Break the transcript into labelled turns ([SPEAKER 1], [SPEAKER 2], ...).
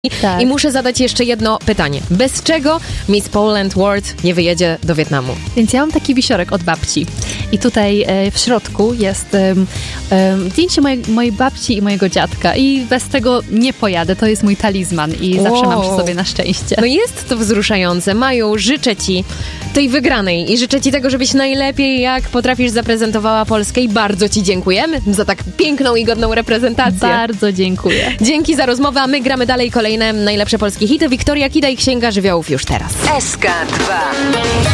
[SPEAKER 1] I muszę zadać jeszcze jedno pytanie. Bez czego Miss Poland World nie wyjedzie do Wietnamu?
[SPEAKER 2] Więc ja mam taki wisiorek od babci. I tutaj w środku jest zdjęcie mojej babci i mojego dziadka. I bez tego nie pojadę. To jest mój talizman i zawsze mam przy sobie na szczęście.
[SPEAKER 1] No jest to wzruszające. Maju, życzę ci tej wygranej i życzę ci tego, żebyś najlepiej jak potrafisz zaprezentowała Polskę i bardzo ci dziękujemy za tak piękną i godną reprezentację.
[SPEAKER 2] Bardzo dziękuję.
[SPEAKER 1] Dzięki za rozmowę, a my gramy dalej kolejne najlepsze polskie hity. Wiktoria Kida i Księga Żywiołów już teraz.
[SPEAKER 3] SK2